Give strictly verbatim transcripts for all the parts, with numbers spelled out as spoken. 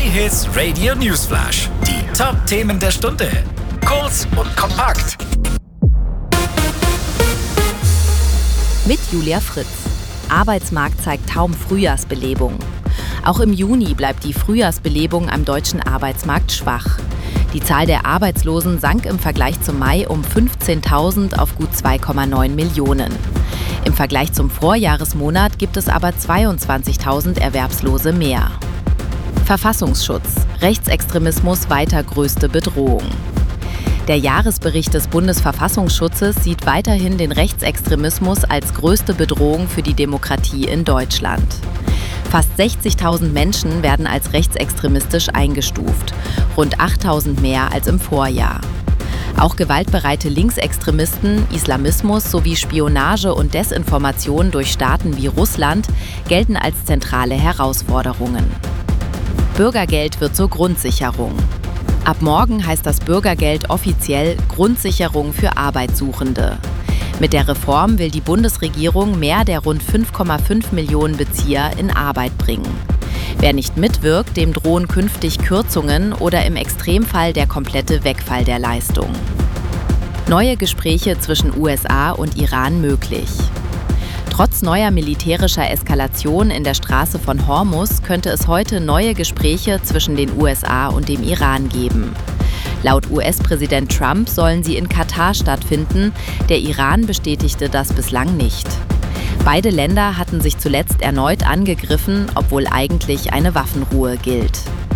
J-Hits Radio Newsflash. Die Top-Themen der Stunde. Kurz und kompakt. Mit Julia Fritz. Arbeitsmarkt zeigt kaum Frühjahrsbelebung. Auch im Juni bleibt die Frühjahrsbelebung am deutschen Arbeitsmarkt schwach. Die Zahl der Arbeitslosen sank im Vergleich zum Mai um fünfzehntausend auf gut zwei Komma neun Millionen. Im Vergleich zum Vorjahresmonat gibt es aber zweiundzwanzigtausend Erwerbslose mehr. Verfassungsschutz. Rechtsextremismus weiter größte Bedrohung. Der Jahresbericht des Bundesverfassungsschutzes sieht weiterhin den Rechtsextremismus als größte Bedrohung für die Demokratie in Deutschland. Fast sechzigtausend Menschen werden als rechtsextremistisch eingestuft, rund achttausend mehr als im Vorjahr. Auch gewaltbereite Linksextremisten, Islamismus sowie Spionage und Desinformation durch Staaten wie Russland gelten als zentrale Herausforderungen. Bürgergeld wird zur Grundsicherung. Ab morgen heißt das Bürgergeld offiziell Grundsicherung für Arbeitssuchende. Mit der Reform will die Bundesregierung mehr der rund fünf Komma fünf Millionen Bezieher in Arbeit bringen. Wer nicht mitwirkt, dem drohen künftig Kürzungen oder im Extremfall der komplette Wegfall der Leistung. Neue Gespräche zwischen U S A und Iran möglich. Trotz neuer militärischer Eskalation in der Straße von Hormuz könnte es heute neue Gespräche zwischen den U S A und dem Iran geben. Laut U S-Präsident Trump sollen sie in Katar stattfinden, der Iran bestätigte das bislang nicht. Beide Länder hatten sich zuletzt erneut angegriffen, obwohl eigentlich eine Waffenruhe gilt.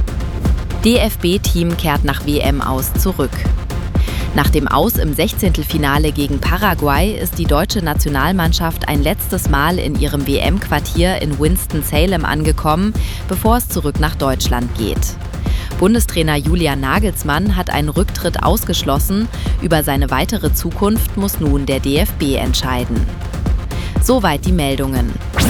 D F B-Team kehrt nach W M aus zurück. Nach dem Aus im Sechzehntelfinale gegen Paraguay ist die deutsche Nationalmannschaft ein letztes Mal in ihrem W M-Quartier in Winston-Salem angekommen, bevor es zurück nach Deutschland geht. Bundestrainer Julian Nagelsmann hat einen Rücktritt ausgeschlossen. Über seine weitere Zukunft muss nun der D F B entscheiden. Soweit die Meldungen.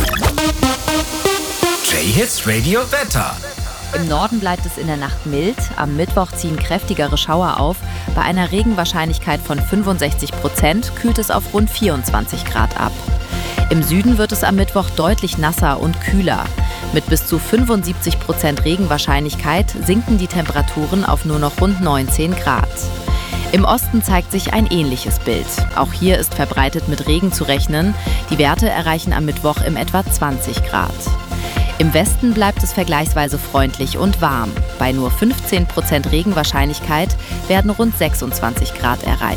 J-Hits Radio Wetter. Im Norden bleibt es in der Nacht mild. Am Mittwoch ziehen kräftigere Schauer auf. Bei einer Regenwahrscheinlichkeit von fünfundsechzig Prozent kühlt es auf rund vierundzwanzig Grad ab. Im Süden wird es am Mittwoch deutlich nasser und kühler. Mit bis zu fünfundsiebzig Prozent Regenwahrscheinlichkeit sinken die Temperaturen auf nur noch rund neunzehn Grad. Im Osten zeigt sich ein ähnliches Bild. Auch hier ist verbreitet mit Regen zu rechnen. Die Werte erreichen am Mittwoch im etwa zwanzig Grad. Im Westen bleibt es vergleichsweise freundlich und warm. Bei nur fünfzehn Prozent Regenwahrscheinlichkeit werden rund sechsundzwanzig Grad erreicht.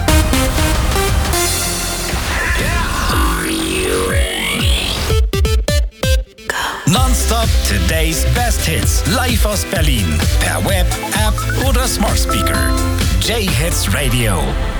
Nonstop Today's Best Hits. Live aus Berlin. Per Web, App oder Smart Speaker. J-Hits Radio.